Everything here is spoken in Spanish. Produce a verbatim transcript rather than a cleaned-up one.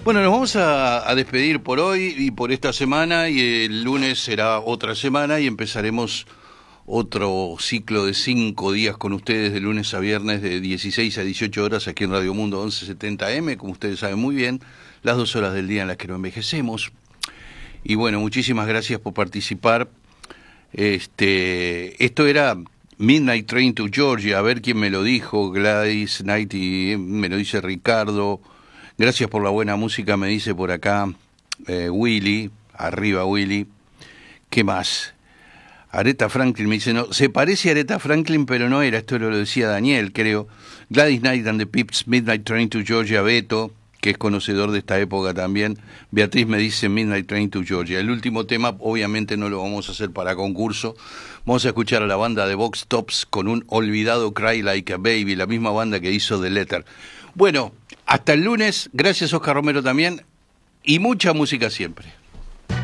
Bueno, nos vamos a, a despedir por hoy y por esta semana, y el lunes será otra semana y empezaremos otro ciclo de cinco días con ustedes de lunes a viernes de dieciséis a dieciocho horas aquí en Radio Mundo once setenta eme, como ustedes saben muy bien, las dos horas del día en las que no envejecemos. Y bueno, muchísimas gracias por participar. Este, esto era Midnight Train to Georgia, a ver quién me lo dijo, Gladys Knight, y me lo dice Ricardo. Gracias por la buena música, me dice por acá eh, Willy, arriba Willy. ¿Qué más? Aretha Franklin me dice, no, se parece a Aretha Franklin, pero no era, esto lo decía Daniel, creo. Gladys Knight and the Pips, Midnight Train to Georgia, Beto, que es conocedor de esta época también. Beatriz me dice Midnight Train to Georgia. El último tema, obviamente no lo vamos a hacer para concurso. Vamos a escuchar a la banda de Vox Tops con un olvidado Cry Like a Baby, la misma banda que hizo The Letter. Bueno, hasta el lunes, gracias Oscar Romero también, y mucha música siempre.